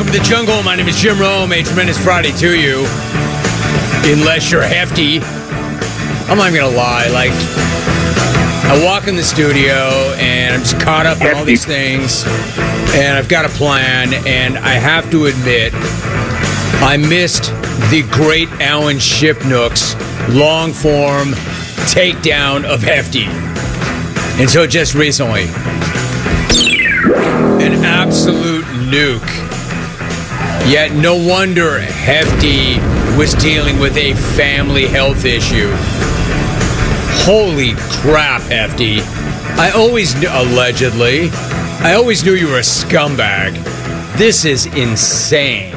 Welcome to the jungle. My name is Jim Rome. A tremendous Friday to you. Unless you're hefty. I'm not even going to lie. Like, I walk in the studio and I'm just caught up in all these things. And I've got a plan. And I have to admit, I missed the great Alan Shipnuck's long-form takedown of Hefty. And so just recently, an absolute nuke. Yet no wonder Hefty was dealing with a family health issue. Holy crap, Hefty. I always knew, allegedly, I always knew you were a scumbag. This is insane.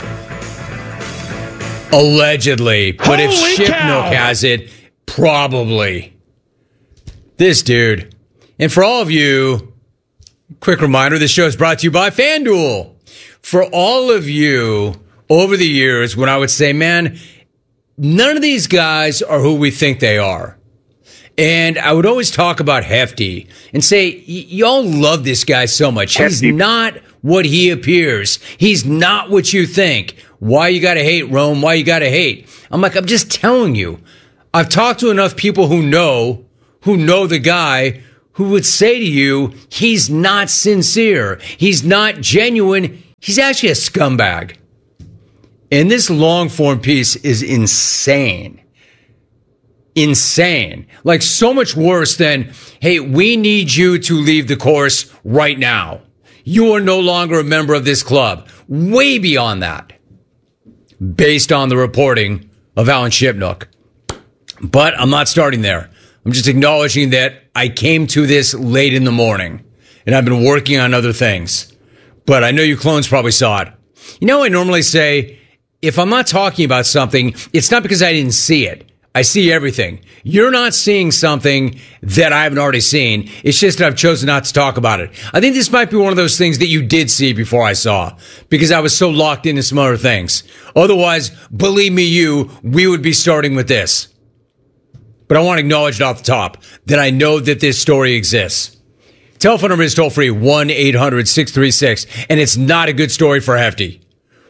Allegedly. But if Shipnuck has it, probably. This dude. And for all of you, quick reminder, this show is brought to you by FanDuel. For all of you, over the years, when I would say, man, none of these guys are who we think they are. And I would always talk about Hefty and say, y'all love this guy so much. He's not what he appears. He's not what you think. Why you gotta hate, Rome? Why you gotta hate? I'm just telling you. I've talked to enough people who know the guy who would say to you, he's not sincere. He's not genuine. He's actually a scumbag. And this long form piece is insane. Insane. Like so much worse than, hey, we need you to leave the course right now. You are no longer a member of this club. Way beyond that. Based on the reporting of Alan Shipnuck. But I'm not starting there. I'm just acknowledging that I came to this late in the morning. And I've been working on other things. But I know you clones probably saw it. You know, I normally say, if I'm not talking about something, it's not because I didn't see it. I see everything. You're not seeing something that I haven't already seen. It's just that I've chosen not to talk about it. I think this might be one of those things that you did see before I saw, because I was so locked into some other things. Otherwise, believe me, we would be starting with this. But I want to acknowledge it off the top that I know that this story exists. Telephone number is toll free, 1-800-636, and it's not a good story for Hefty.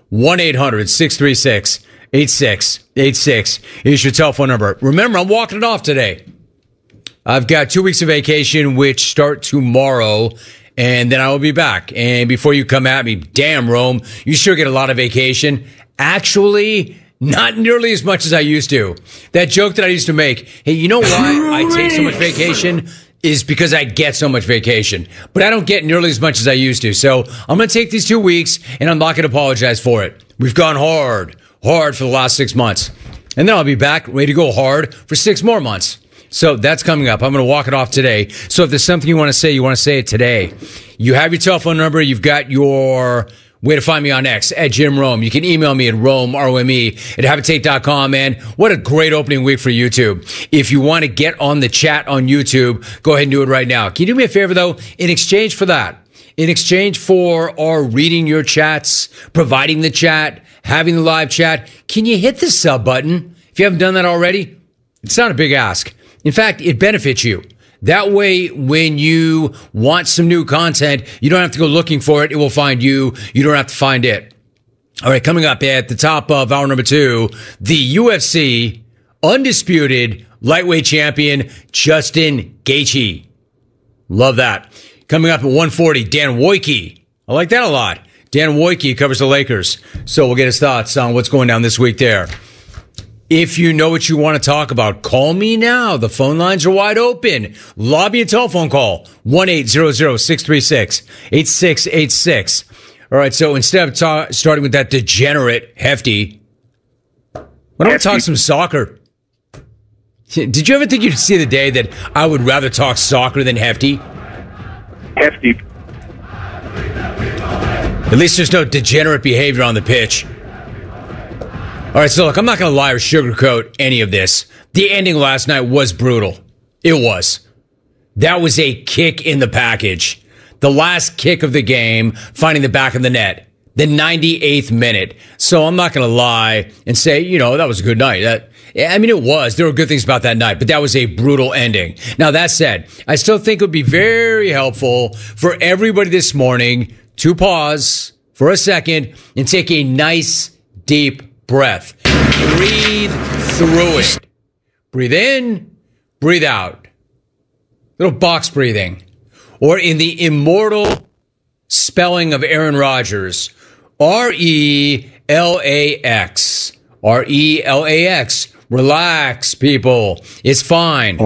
1-800-636-8686 is your telephone number. Remember, I'm walking it off today. I've got 2 weeks of vacation, which start tomorrow, and then I will be back. And before you come at me, damn, Rome, you sure get a lot of vacation. Actually, not nearly as much as I used to. That joke that I used to make, hey, you know why I take so much vacation? Is because I get so much vacation. But I don't get nearly as much as I used to. So I'm going to take these 2 weeks, and I'm not going to apologize for it. We've gone hard for the last 6 months. And then I'll be back ready to go hard for 6 more months. So that's coming up. I'm going to walk it off today. So if there's something you want to say it today. You have your telephone number. You've got your way to find me on X, at Jim Rome. You can email me at Rome, R-O-M-E, at Habitate.com, man. What a great opening week for YouTube. If you want to get on the chat on YouTube, go ahead and do it right now. Can you do me a favor, though? In exchange for that, in exchange for our reading your chats, providing the chat, having the live chat, can you hit the sub button? If you haven't done that already, it's not a big ask. In fact, it benefits you. That way, when you want some new content, you don't have to go looking for it. It will find you. You don't have to find it. All right, coming up at the top of hour number 2, the UFC undisputed lightweight champion, Justin Gaethje. Love that. Coming up at 1:40, Dan Wojcicki. I like that a lot. Dan Wojcicki covers the Lakers. So we'll get his thoughts on what's going down this week there. If you know what you want to talk about, call me now. The phone lines are wide open. Lobby a telephone call, 1-800-636-8686. All right, so instead of starting with that degenerate Hefty, why don't we talk some soccer? Did you ever think you'd see the day that I would rather talk soccer than Hefty? Hefty. At least there's no degenerate behavior on the pitch. All right, so look, I'm not going to lie or sugarcoat any of this. The ending last night was brutal. It was. That was a kick in the package. The last kick of the game, finding the back of the net. The 98th minute. So I'm not going to lie and say, that was a good night. It was. There were good things about that night, but that was a brutal ending. Now, that said, I still think it would be very helpful for everybody this morning to pause for a second and take a nice, deep breath. Breathe through it. Breathe in, breathe out. Little box breathing. Or in the immortal spelling of Aaron Rodgers, R-E-L-A-X. R-E-L-A-X. Relax, people. It's fine.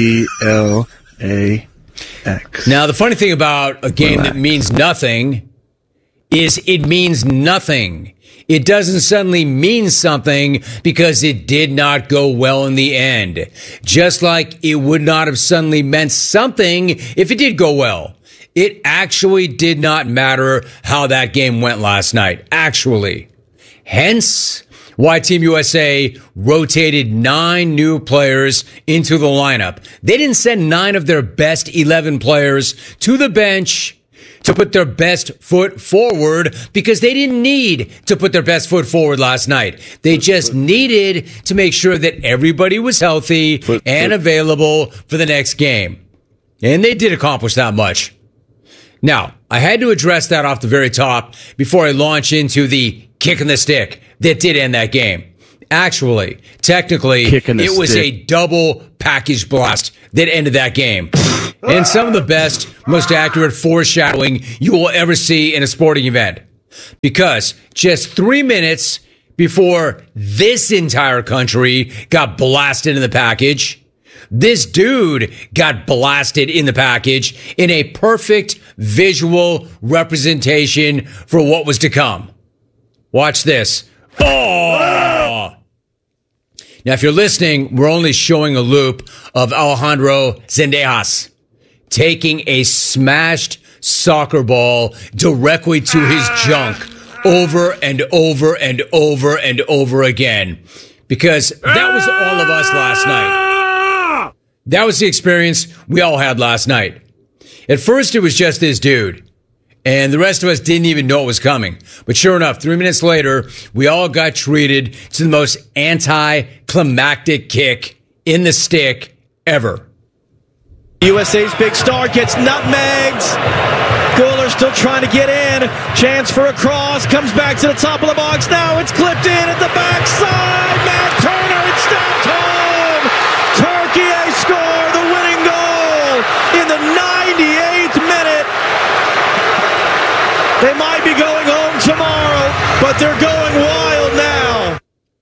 R-E-L-A-X. Now, the funny thing about a game that means nothing is it means nothing. It doesn't suddenly mean something because it did not go well in the end. Just like it would not have suddenly meant something if it did go well. It actually did not matter how that game went last night. Actually. Hence why Team USA rotated 9 new players into the lineup. They didn't send 9 of their best 11 players to the bench to put their best foot forward because they didn't need to put their best foot forward last night. They just needed to make sure that everybody was healthy and available for the next game. And they did accomplish that much. Now, I had to address that off the very top before I launch into the kick in the stick that did end that game. Actually, technically, it was a double package blast that ended that game. And some of the best, most accurate foreshadowing you will ever see in a sporting event. Because just 3 minutes before this entire country got blasted in the package, this dude got blasted in the package in a perfect visual representation for what was to come. Watch this. Oh! Now, if you're listening, we're only showing a loop of Alejandro Zendejas taking a smashed soccer ball directly to his junk over and over and over and over again. Because that was all of us last night. That was the experience we all had last night. At first, it was just this dude. And the rest of us didn't even know it was coming. But sure enough, 3 minutes later, we all got treated to the most anticlimactic kick in the stick ever. USA's big star gets nutmegs. Goaler still trying to get in. Chance for a cross. Comes back to the top of the box. Now it's clipped in at the backside. Matt Turner, it's stopped home. Turkey score the winning goal in the 98th minute. They might be going home tomorrow, but they're going wild now.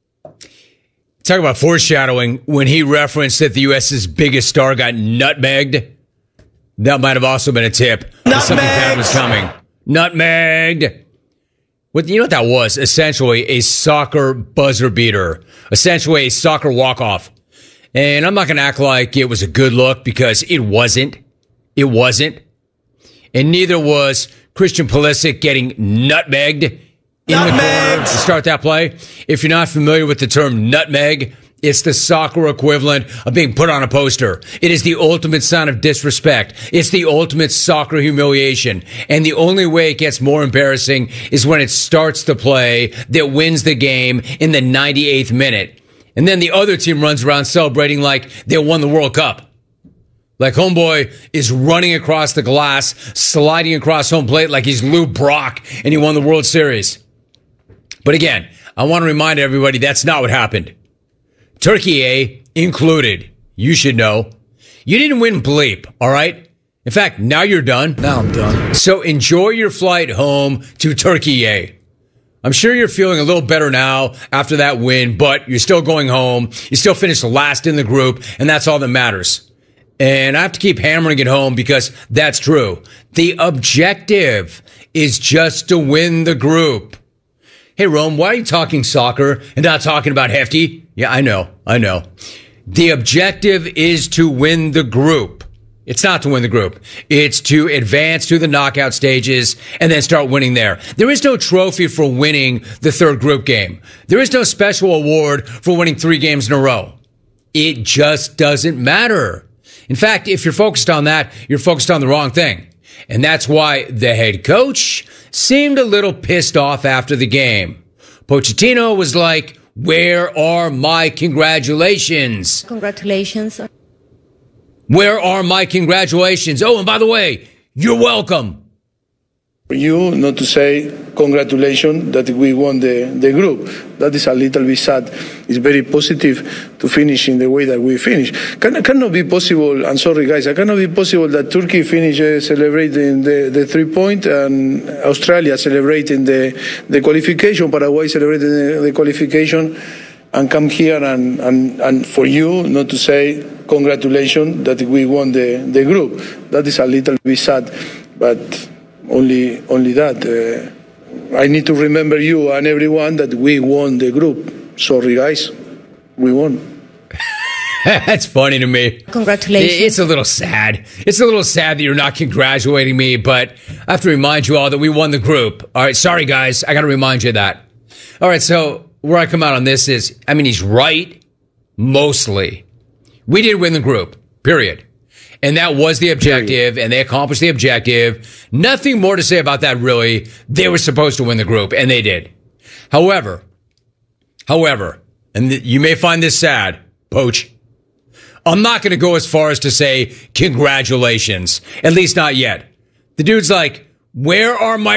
Talk about foreshadowing when he referenced that the U.S.'s biggest star got nutmegged. That might have also been a tip that something bad was coming. Nutmegged. You know what that was? Essentially a soccer buzzer beater. Essentially a soccer walk-off. And I'm not going to act like it was a good look because it wasn't. It wasn't. And neither was Christian Pulisic getting nutmegged in the corner to start that play. If you're not familiar with the term nutmeg, it's the soccer equivalent of being put on a poster. It is the ultimate sign of disrespect. It's the ultimate soccer humiliation. And the only way it gets more embarrassing is when it starts the play that wins the game in the 98th minute. And then the other team runs around celebrating like they won the World Cup. Like homeboy is running across the glass, sliding across home plate like he's Lou Brock and he won the World Series. But again, I want to remind everybody that's not what happened. Turkey included. You should know. You didn't win bleep, all right? In fact, now you're done. Now I'm done. So enjoy your flight home to Turkey. I'm sure you're feeling a little better now after that win, but you're still going home. You still finished last in the group, and that's all that matters. And I have to keep hammering it home because that's true. The objective is just to win the group. Hey, Rome, why are you talking soccer and not talking about Hefty? Yeah, I know. The objective is to win the group. It's not to win the group. It's to advance to the knockout stages and then start winning there. There is no trophy for winning the third group game. There is no special award for winning 3 games in a row. It just doesn't matter. In fact, if you're focused on that, you're focused on the wrong thing. And that's why the head coach seemed a little pissed off after the game. Pochettino was like, "Where are my congratulations? Congratulations. Where are my congratulations? Oh, and by the way, you're welcome." For you not to say congratulations that we won the group. That is a little bit sad. It's very positive to finish in the way that we finish. Cannot be possible, I'm sorry guys, it cannot be possible that Turkey finishes celebrating the 3-point and Australia celebrating the qualification, Paraguay celebrating the qualification, and come here and for you not to say congratulations that we won the group. That is a little bit sad, but only that. I need to remember you and everyone that we won the group. Sorry, guys. We won. That's funny to me. Congratulations. It's a little sad. It's a little sad that you're not congratulating me, but I have to remind you all that we won the group. All right, sorry, guys. I got to remind you of that. All right, so where I come out on this is, I mean, he's right, mostly. We did win the group, period. And that was the objective, and they accomplished the objective. Nothing more to say about that, really. They were supposed to win the group, and they did. However, and you may find this sad, Poach, I'm not going to go as far as to say congratulations, at least not yet. The dude's like, where are my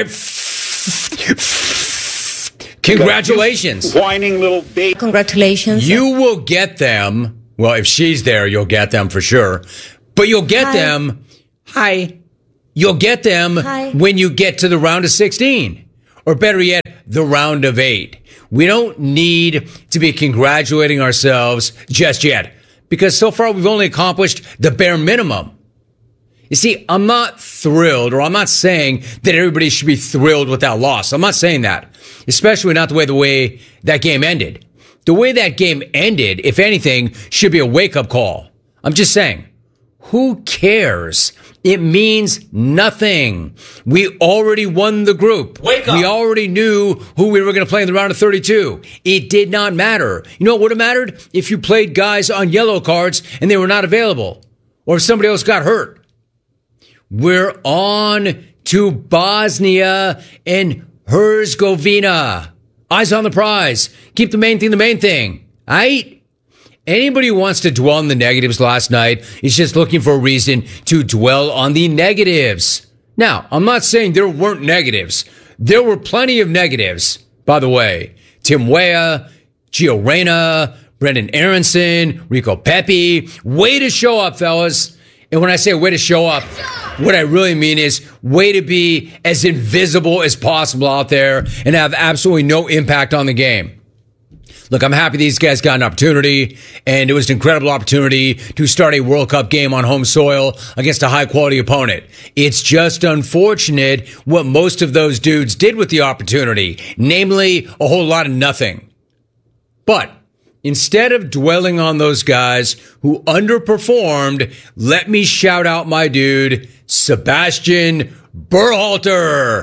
congratulations? Whining little baby. Congratulations. You will get them. Well, if she's there, you'll get them for sure. But you'll get them. Hi. You'll get them when you get to the round of 16. Or better yet, the round of 8. We don't need to be congratulating ourselves just yet. Because so far we've only accomplished the bare minimum. You see, I'm not thrilled, or I'm not saying that everybody should be thrilled with that loss. I'm not saying that. Especially not the way that game ended. The way that game ended, if anything, should be a wake-up call. I'm just saying. Who cares? It means nothing. We already won the group. Wake up. We already knew who we were going to play in the round of 32. It did not matter. You know what would have mattered? If you played guys on yellow cards and they were not available. Or if somebody else got hurt. We're on to Bosnia and Herzegovina. Eyes on the prize. Keep the main thing the main thing. Aight? Anybody who wants to dwell on the negatives last night is just looking for a reason to dwell on the negatives. Now, I'm not saying there weren't negatives. There were plenty of negatives, by the way. Tim Weah, Gio Reyna, Brendan Aronson, Rico Pepi. Way to show up, fellas. And when I say way to show up, what I really mean is way to be as invisible as possible out there and have absolutely no impact on the game. Look, I'm happy these guys got an opportunity, and it was an incredible opportunity to start a World Cup game on home soil against a high-quality opponent. It's just unfortunate what most of those dudes did with the opportunity, namely a whole lot of nothing. But instead of dwelling on those guys who underperformed, let me shout out my dude, Sebastian Berhalter.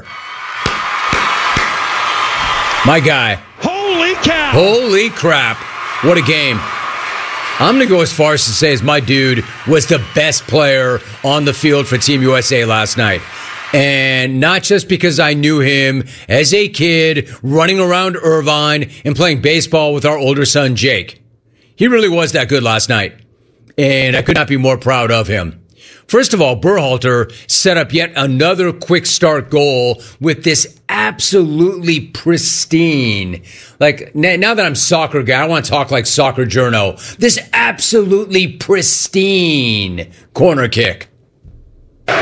My guy. Holy cow! Holy crap. What a game. I'm going to go as far as to say as my dude was the best player on the field for Team USA last night. And not just because I knew him as a kid running around Irvine and playing baseball with our older son, Jake. He really was that good last night. And I could not be more proud of him. First of all, Berhalter set up yet another quick start goal with this absolutely pristine, like now that I'm soccer guy, I want to talk like soccer journo, this absolutely pristine corner kick. To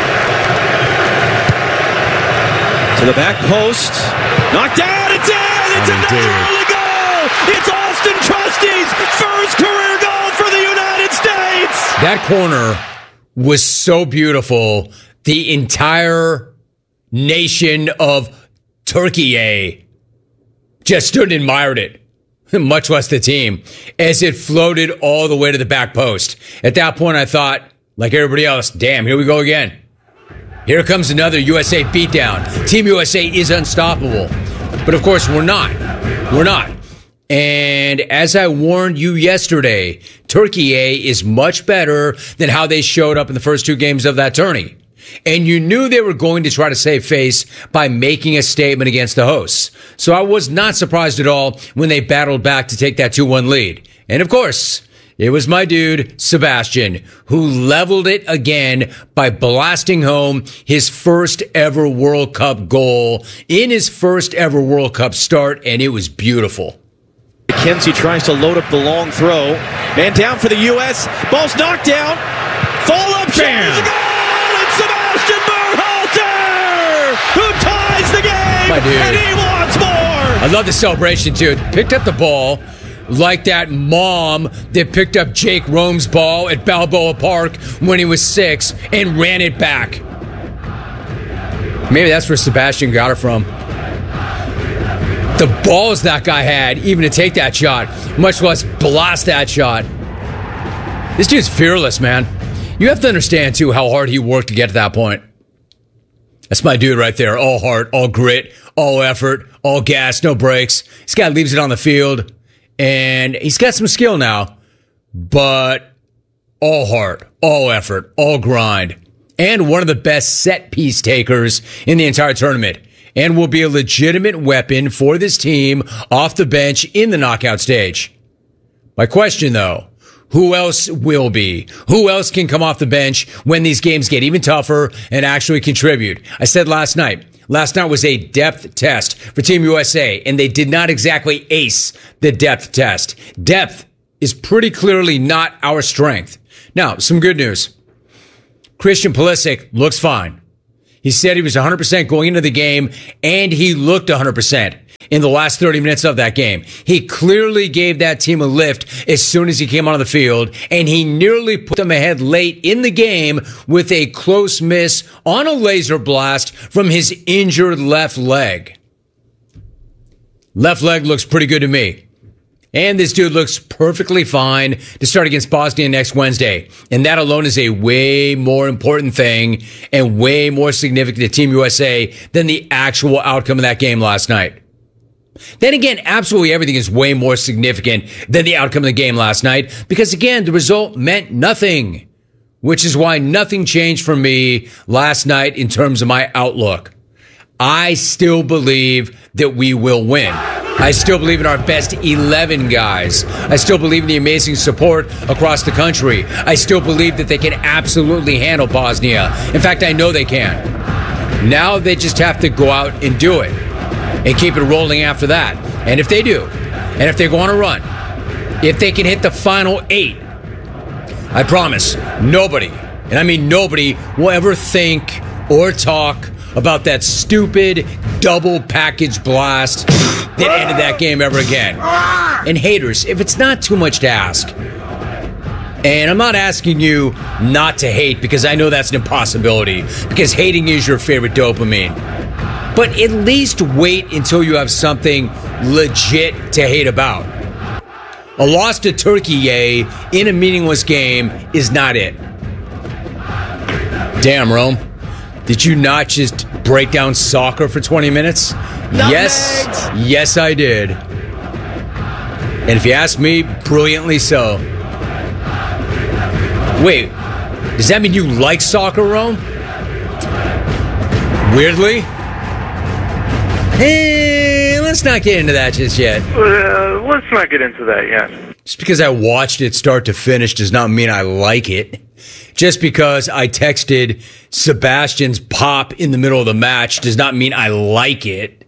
the back post. Knocked down. It's in. It's another early goal. It's Austin Trusty's first career goal for the United States. That corner was so beautiful. The entire nation of Turkey just stood and admired it, much less the team, as it floated all the way to the back post. At that point, I thought, like everybody else, damn, here we go again. Here comes another USA beatdown. Team USA is unstoppable. But of course, we're not. We're not. And as I warned you yesterday, Turkey is much better than how they showed up in the first two games of that tourney. And you knew they were going to try to save face by making a statement against the hosts. So I was not surprised at all when they battled back to take that 2-1 lead. And of course, It was my dude, Sebastian, who leveled it again by blasting home his first ever World Cup goal in his first ever World Cup start, and it was beautiful. McKenzie tries to load up the long throw. Man down for the U.S. Ball's knocked down. Follow-up shot is a goal! It's Sebastian Berhalter who ties the game, my dude. And he wants more! I love the celebration, too. Picked up the ball like that mom that picked up Jake Rome's ball at Balboa Park when he was 6 and ran it back. Maybe that's where Sebastian got it from. The balls that guy had, even to take that shot, much less blast that shot. This dude's fearless, man. You have to understand, too, how hard he worked to get to that point. That's my dude right there. All heart, all grit, all effort, all gas, no brakes. This guy leaves it on the field, and he's got some skill now, but all heart, all effort, all grind, and one of the best set-piece takers in the entire tournament, and will be a legitimate weapon for this team off the bench in the knockout stage. My question, though, who else will be? Who else can come off the bench when these games get even tougher and actually contribute? I said last night was a depth test for Team USA, and they did not exactly ace the depth test. Depth is pretty clearly not our strength. Now, some good news. Christian Pulisic looks fine. He said he was 100% going into the game, and he looked 100% in the last 30 minutes of that game. He clearly gave that team a lift as soon as he came onto the field, and he nearly put them ahead late in the game with a close miss on a laser blast from his injured left leg. Left leg looks pretty good to me. And this dude looks perfectly fine to start against Bosnia next Wednesday. And that alone is a way more important thing and way more significant to Team USA than the actual outcome of that game last night. Then again, absolutely everything is way more significant than the outcome of the game last night because, again, the result meant nothing, which is why nothing changed for me last night in terms of my outlook. I still believe that we will win. I still believe in our best 11 guys. I still believe in the amazing support across the country. I still believe that they can absolutely handle Bosnia. In fact, I know they can. Now they just have to go out and do it and keep it rolling after that. And if they do, and if they go on a run, if they can hit the final 8, I promise nobody, and I mean nobody, will ever think or talk about that stupid double package blast that ended that game ever again. And haters, if it's not too much to ask, and I'm not asking you not to hate because I know that's an impossibility, because hating is your favorite dopamine, but at least wait until you have something legit to hate about. A loss to Turkey, in a meaningless game is not it. Damn, Rome. Did you not just break down soccer for 20 minutes? Yes, I did. And if you ask me, brilliantly so. Wait, does that mean you like soccer, Rome? Weirdly? Hey, let's not get into that just yet. Let's not get into that yet. Just because I watched it start to finish does not mean I like it. Just because I texted Sebastian's pop in the middle of the match does not mean I like it.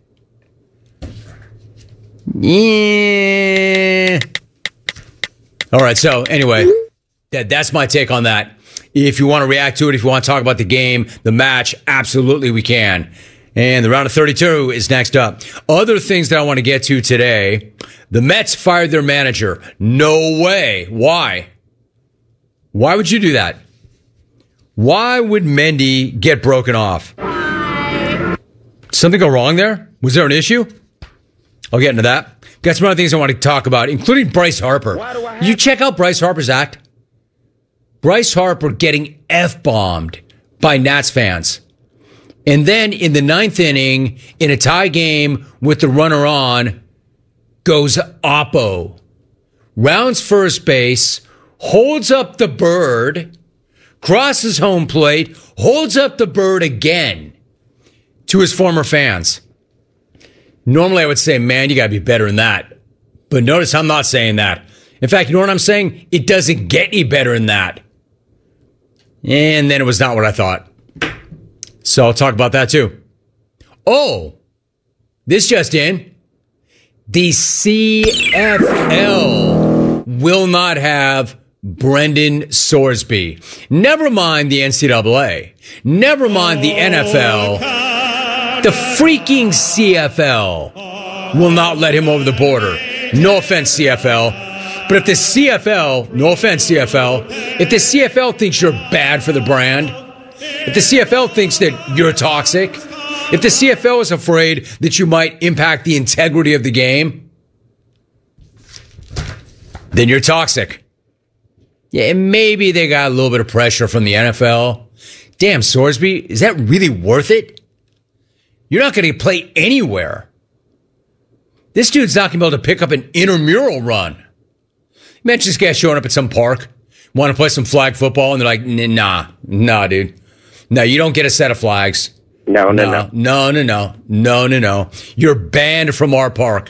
Yeah. All right, so anyway, that's my take on that. If you want to react to it, if you want to talk about the game, the match, absolutely we can. And the round of 32 is next up. Other things that I want to get to today. The Mets fired their manager. No way. Why? Why would you do that? Why would Mendy get broken off? Why? Something go wrong there? Was there an issue? I'll get into that. Got some other things I want to talk about, including Bryce Harper. You check out Bryce Harper's act. Bryce Harper getting F-bombed by Nats fans. And then in the 9th inning, in a tie game with the runner on, goes Oppo. Rounds first base, holds up the bird, crosses home plate, holds up the bird again to his former fans. Normally I would say, man, you got to be better than that. But notice I'm not saying that. In fact, you know what I'm saying? It doesn't get any better than that. And then it was not what I thought. So I'll talk about that too. Oh, this just in. The CFL will not have Brendan Sorsby. Never mind the NCAA. Never mind the NFL. The freaking CFL will not let him over the border. No offense, CFL. But if the CFL, no offense, CFL, if the CFL thinks you're bad for the brand, if the CFL thinks that you're toxic, if the CFL is afraid that you might impact the integrity of the game, then you're toxic. Yeah, and maybe they got a little bit of pressure from the NFL. Damn, Sorsby, is that really worth it? You're not going to play anywhere. This dude's not going to be able to pick up an intramural run. Imagine this guy showing up at some park, want to play some flag football, and they're like, nah, dude. No, you don't get a set of flags. No. You're banned from our park.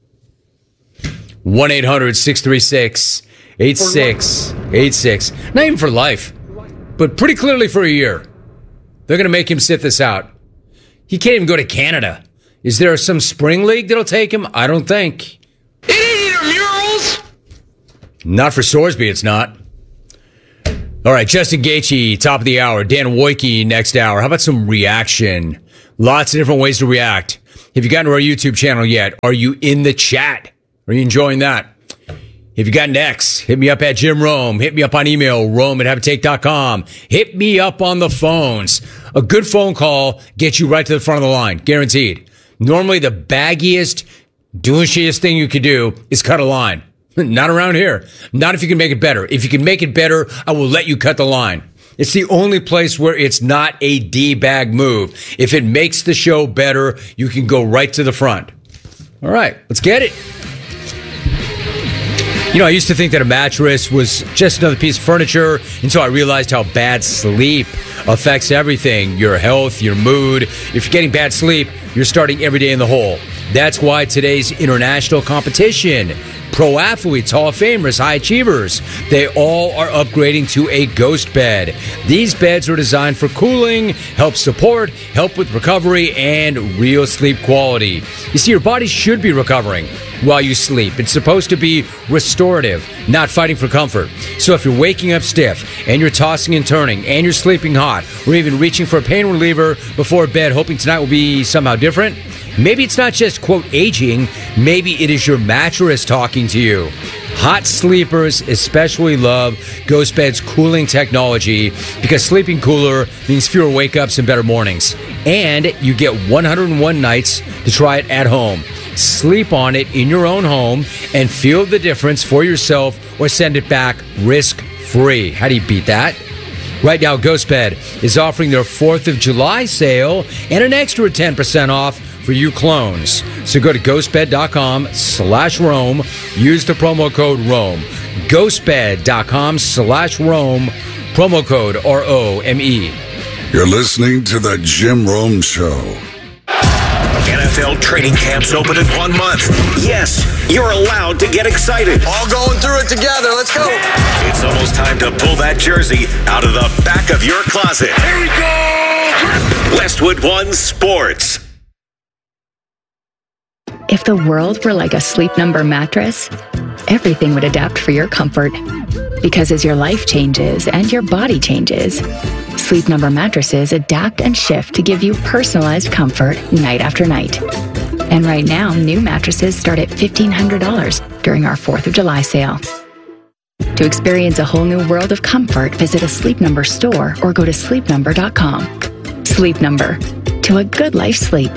1-800-636-8686. Not even for life, but pretty clearly for a year. They're going to make him sit this out. He can't even go to Canada. Is there some spring league that'll take him? I don't think. It ain't intramurals! Not for Sorsby, it's not. All right, Justin Gaethje, top of the hour. Dan Wojcicki, next hour. How about some reaction? Lots of different ways to react. Have you gotten to our YouTube channel yet? Are you in the chat? Are you enjoying that? If you got an X, hit me up at Jim Rome. Hit me up on email, rome@haveatake.com. Hit me up on the phones. A good phone call gets you right to the front of the line, guaranteed. Normally, the baggiest, douchiest thing you could do is cut a line. Not around here. Not if you can make it better. If you can make it better, I will let you cut the line. It's the only place where it's not a D-bag move. If it makes the show better, you can go right to the front. All right, let's get it. You know, I used to think that a mattress was just another piece of furniture until I realized how bad sleep affects everything. Your health, your mood. If you're getting bad sleep, you're starting every day in the hole. That's why today's international competition, pro athletes, Hall of Famers, high achievers, they all are upgrading to a Ghost bed. These beds are designed for cooling, help support, help with recovery, and real sleep quality. You see, your body should be recovering while you sleep. It's supposed to be restorative, not fighting for comfort. So if you're waking up stiff, and you're tossing and turning, and you're sleeping hot, or even reaching for a pain reliever before bed, hoping tonight will be somehow different, maybe it's not just, quote, aging. Maybe it is your mattress talking to you. Hot sleepers especially love Ghost Bed's cooling technology because sleeping cooler means fewer wake-ups and better mornings. And you get 101 nights to try it at home. Sleep on it in your own home and feel the difference for yourself or send it back risk-free. How do you beat that? Right now, Ghost Bed is offering their 4th of July sale and an extra 10% off for you clones. So go to ghostbed.com/Rome. Use the promo code Rome. Ghostbed.com/Rome. Promo code ROME. You're listening to The Jim Rome Show. NFL training camps open in 1 month. Yes, you're allowed to get excited. All going through it together. Let's go. It's almost time to pull that jersey out of the back of your closet. Here we go. Westwood One Sports. If the world were like a Sleep Number mattress, everything would adapt for your comfort. Because as your life changes and your body changes, Sleep Number mattresses adapt and shift to give you personalized comfort night after night. And right now, new mattresses start at $1,500 during our 4th of July sale. To experience a whole new world of comfort, visit a Sleep Number store or go to sleepnumber.com. Sleep Number. To a good life sleep.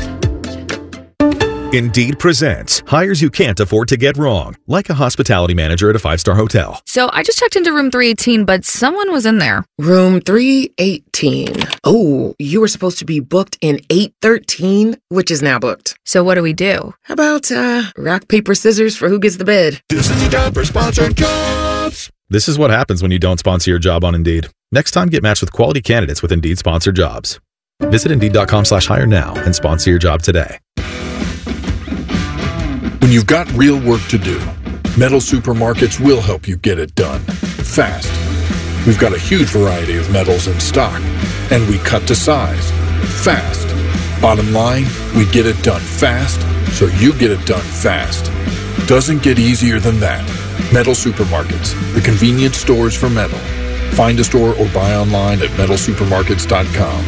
Indeed presents hires you can't afford to get wrong, like a hospitality manager at a 5-star hotel. So I just checked into room 318, but someone was in there. Room 318. Oh, you were supposed to be booked in 813, which is now booked. So what do we do? How about rock, paper, scissors for who gets the bed? This is the time for sponsored jobs. This is what happens when you don't sponsor your job on Indeed. Next time, get matched with quality candidates with Indeed sponsored jobs. Visit Indeed.com/hire now and sponsor your job today. When you've got real work to do, Metal Supermarkets will help you get it done fast. We've got a huge variety of metals in stock, and we cut to size fast. Bottom line, we get it done fast, so you get it done fast. Doesn't get easier than that. Metal Supermarkets, the convenience stores for metal. Find a store or buy online at metalsupermarkets.com.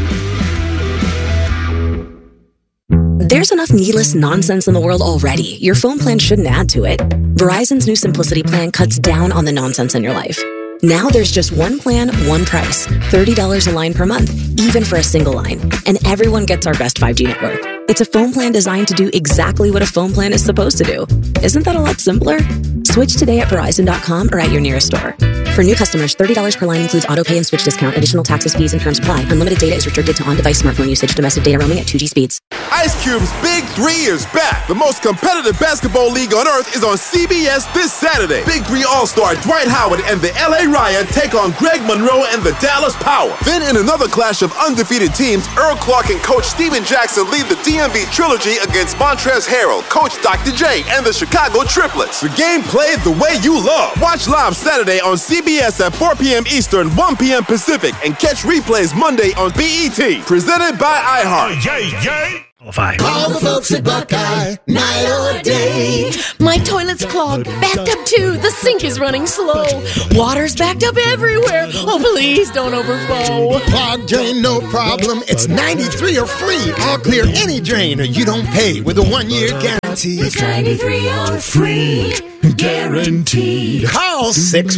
There's enough needless nonsense in the world already. Your phone plan shouldn't add to it. Verizon's new Simplicity plan cuts down on the nonsense in your life. Now there's just one plan, one price. $30 a line per month, even for a single line. And everyone gets our best 5G network. It's a phone plan designed to do exactly what a phone plan is supposed to do. Isn't that a lot simpler? Switch today at Verizon.com or at your nearest store. For new customers, $30 per line includes auto pay and switch discount. Additional taxes, fees, and terms apply. Unlimited data is restricted to on-device smartphone usage. Domestic data roaming at 2G speeds. Ice Cube's Big 3 is back. The most competitive basketball league on earth is on CBS this Saturday. Big 3 All-Star Dwight Howard and the LA Riot take on Greg Monroe and the Dallas Power. Then in another clash of undefeated teams, Earl Clark and Coach Steven Jackson lead the DMV Trilogy against Montrezl Harrell, Coach Dr. J, and the Chicago Triplets. The game played the way you love. Watch live Saturday on CBS at 4 p.m. Eastern, 1 p.m. Pacific, and catch replays Monday on BET. Presented by iHeart. Call the folks at Buckeye, night or day. My toilet's clogged, backed up too. The sink is running slow. Water's backed up everywhere. Oh, please don't overflow. Clogged drain, no problem. It's 93 or free. I'll clear any drain or you don't pay with a 1-year guarantee. It's 93 or free. Guaranteed. Call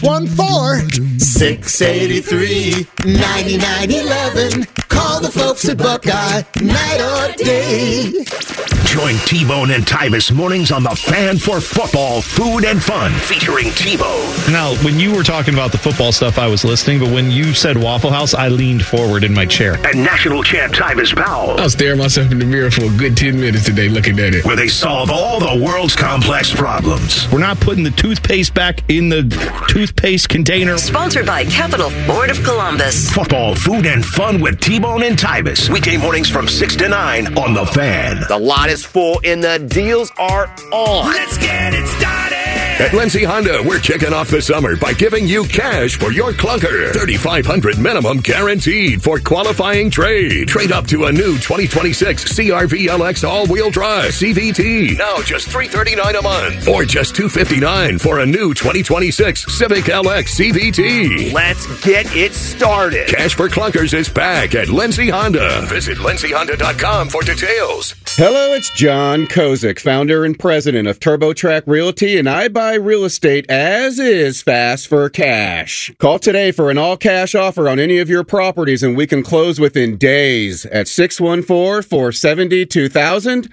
614-683-9911. Call the folks at Buckeye, night or day. Join T-Bone and Tyvis mornings on The Fan for football, food, and fun, featuring T-Bone. Now, when you were talking about the football stuff, I was listening, but when you said Waffle House, I leaned forward in my chair. And national champ Tyvis Powell. I was staring myself in the mirror for a good 10 minutes today looking at it. Where they solve all the world's complex problems. We're not putting the toothpaste back in the toothpaste container. Sponsored by Capital Ford of Columbus. Football, food, and fun with T-Bone and Tyvis. Weekday mornings from 6 to 9 on The Fan. The lot is full and the deals are on. Let's get it started. At Lindsay Honda, we're kicking off the summer by giving you cash for your clunker. $3,500 minimum guaranteed for qualifying trade. Trade up to a new 2026 CR-V LX all-wheel drive CVT. Now just $339 a month. Or just $259 for a new 2026 Civic LX CVT. Let's get it started. Cash for clunkers is back at Lindsay Honda. Visit lindsayhonda.com for details. Hello, it's John Kozik, founder and president of TurboTrack Realty, and I buy real estate as is fast for cash. Call today for an all-cash offer on any of your properties, and we can close within days at 614-470-2000,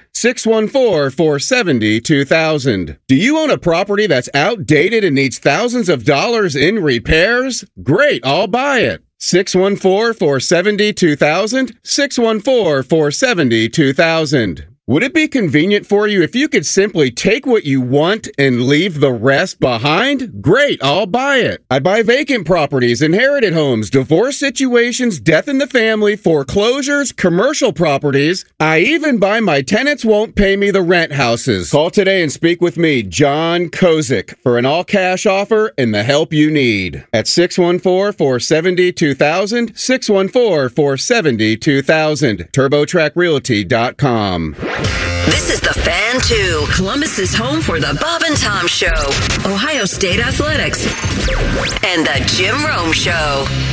614-470-2000. Do you own a property that's outdated and needs thousands of dollars in repairs? Great, I'll buy it. 614-470-2000, 614-470-2000. Would it be convenient for you if you could simply take what you want and leave the rest behind? Great, I'll buy it. I buy vacant properties, inherited homes, divorce situations, death in the family, foreclosures, commercial properties. I even buy my tenants won't pay me the rent houses. Call today and speak with me, John Kozik, for an all-cash offer and the help you need. At 614-470-2000, 614-470-2000, TurboTrackRealty.com. This is The Fan 2, Columbus's home for the Bob and Tom Show, Ohio State Athletics, and the Jim Rome Show.